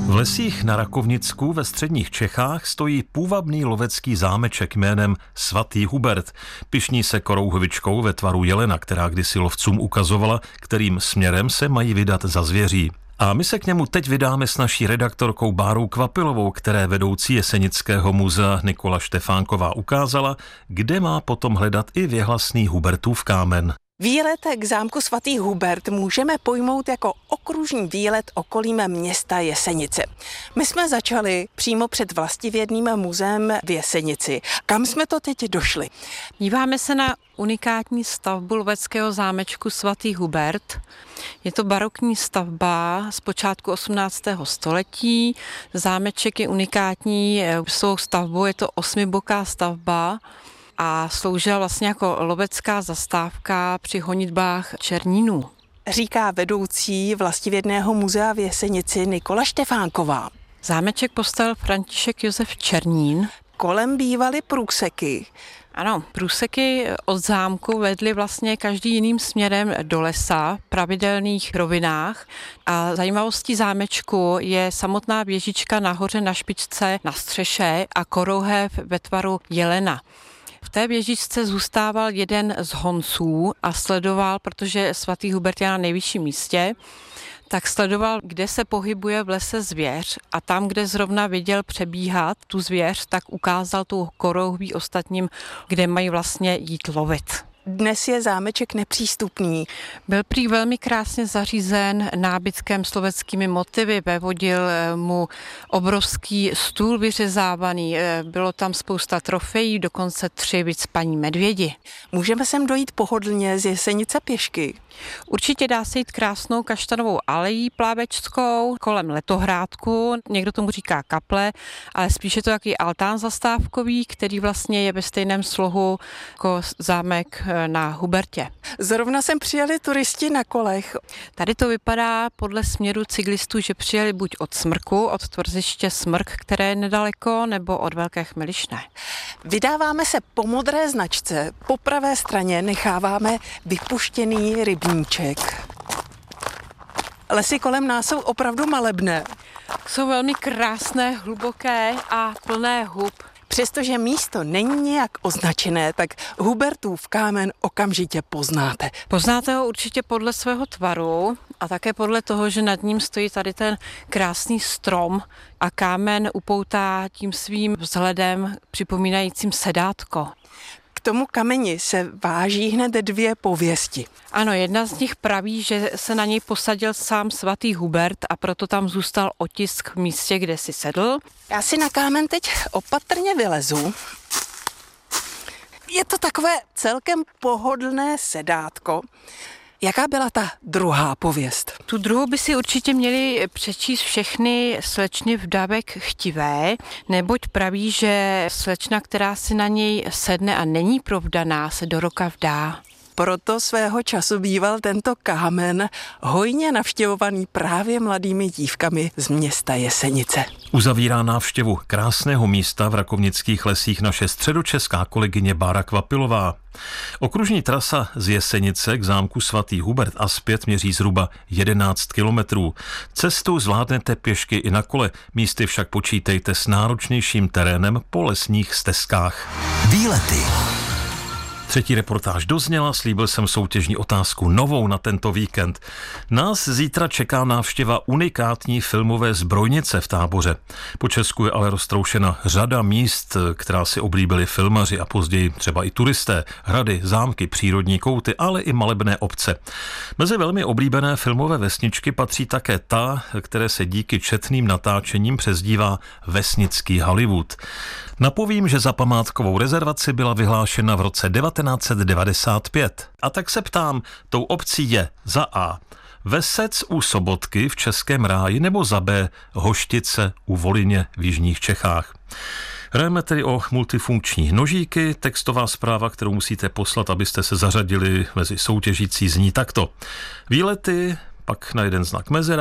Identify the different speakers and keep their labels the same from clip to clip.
Speaker 1: V lesích na Rakovnicku ve středních Čechách stojí půvabný lovecký zámeček jménem Svatý Hubert. Pyšní se korouhvičkou ve tvaru jelena, která kdysi lovcům ukazovala, kterým směrem se mají vydat za zvěří. A my se k němu teď vydáme s naší redaktorkou Bárou Kvapilovou, které vedoucí Jesenického muzea Nikola Štefánková ukázala, kde má potom hledat i věhlasný Hubertův kámen.
Speaker 2: Výlet k zámku Svatý Hubert můžeme pojmout jako okružní výlet okolím města Jesenice. My jsme začali přímo před vlastivědným muzeem v Jesenici. Kam jsme to teď došli?
Speaker 3: Díváme se na unikátní stavbu loveckého zámečku Svatý Hubert. Je to barokní stavba z počátku 18. století. Zámeček je unikátní svou stavbou, je to 8boká stavba a sloužila vlastně jako lovecká zastávka při honitbách černínů.
Speaker 2: Říká vedoucí vlastivědného muzea v Jesenici Nikola Štefánková.
Speaker 3: Zámeček postavil František Josef Černín.
Speaker 2: Kolem bývaly průseky.
Speaker 3: Ano, průseky od zámku vedly vlastně každý jiným směrem do lesa v pravidelných rovinách a zajímavostí zámečku je samotná věžička nahoře na špičce na střeše a korouhev ve tvaru jelena. V té věžičce zůstával jeden z honců a sledoval, protože Svatý Hubert je na nejvyšším místě, tak sledoval, kde se pohybuje v lese zvěř a tam, kde zrovna viděl přebíhat tu zvěř, tak ukázal tu korouhví ostatním, kde mají vlastně jít lovit.
Speaker 2: Dnes je zámeček nepřístupný.
Speaker 3: Byl prý velmi krásně zařízen nábytkem s loveckými motivy, vévodil mu obrovský stůl vyřezávaný, bylo tam spousta trofejí, dokonce 3 vycpaní medvědi.
Speaker 2: Můžeme sem dojít pohodlně z Jesenice pěšky?
Speaker 3: Určitě dá se jít krásnou kaštanovou alejí plávečskou kolem letohrádku, někdo tomu říká kaple, ale spíše to takový altán zastávkový, který vlastně je ve stejném slohu jako zámek na Hubertě.
Speaker 2: Zrovna sem přijeli turisti na kolech.
Speaker 3: Tady to vypadá podle směru cyklistů, že přijeli buď od Smrku, od tvrziště Smrk, které je nedaleko, nebo od Velké Chmelišné.
Speaker 2: Vydáváme se po modré značce. Po pravé straně necháváme vypuštěný rybníček. Lesy kolem nás jsou opravdu malebné.
Speaker 3: Jsou velmi krásné, hluboké a plné hub.
Speaker 2: Přestože místo není nějak označené, tak Hubertův kámen okamžitě poznáte.
Speaker 3: Poznáte ho určitě podle svého tvaru a také podle toho, že nad ním stojí tady ten krásný strom a kámen upoutá tím svým vzhledem připomínajícím sedátko.
Speaker 2: K tomu kameni se váží hned 2 pověsti.
Speaker 3: Ano, jedna z nich praví, že se na něj posadil sám Svatý Hubert a proto tam zůstal otisk v místě, kde si sedl.
Speaker 2: Já si na kámen teď opatrně vylezu. Je to takové celkem pohodlné sedátko. Jaká byla ta druhá pověst?
Speaker 3: Tu druhou by si určitě měli přečíst všechny slečny vdavek chtivé, neboť praví, že slečna, která si na něj sedne a není provdaná, se do roka vdá.
Speaker 2: Proto svého času býval tento kámen hojně navštěvovaný právě mladými dívkami z města Jesenice.
Speaker 1: Uzavírá návštěvu krásného místa v rakovnických lesích naše středočeská kolegyně Bára Kvapilová. Okružní trasa z Jesenice k zámku Svatý Hubert a zpět měří zhruba 11 kilometrů. Cestu zvládnete pěšky i na kole, místy však počítejte s náročnějším terénem po lesních stezkách.
Speaker 4: Výlety.
Speaker 1: Třetí reportáž dozněla, slíbil jsem soutěžní otázku novou na tento víkend. Nás zítra čeká návštěva unikátní filmové zbrojnice v Táboře. Po Česku je ale roztroušena řada míst, která si oblíbili filmaři a později třeba i turisté. Hrady, zámky, přírodní kouty, ale i malebné obce. Mezi velmi oblíbené filmové vesničky patří také ta, které se díky četným natáčením přezdívá vesnický Hollywood. Napovím, že za památkovou rezervaci byla vyhlášena v roce 1995. A tak se ptám, tou obcí je za A. Vesec u Sobotky v Českém Ráji nebo za B. Hoštice u Volyně v jižních Čechách. Hrajeme tedy o multifunkční nožíky. Textová zpráva, kterou musíte poslat, abyste se zařadili mezi soutěžící, zní takto. Výlety, pak na jeden znak mezera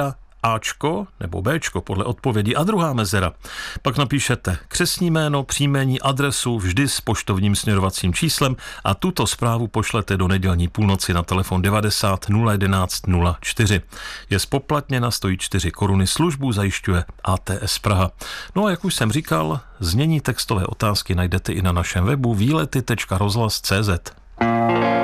Speaker 1: Ačko nebo Bčko podle odpovědi a druhá mezera. Pak napíšete křestní jméno, příjmení, adresu vždy s poštovním směrovacím číslem a tuto zprávu pošlete do nedělní půlnoci na telefon 90 011 04. Je spoplatněna, stojí 4 koruny, službu zajišťuje ATS Praha. No a jak už jsem říkal, znění textové otázky najdete i na našem webu výlety.rozhlas.cz.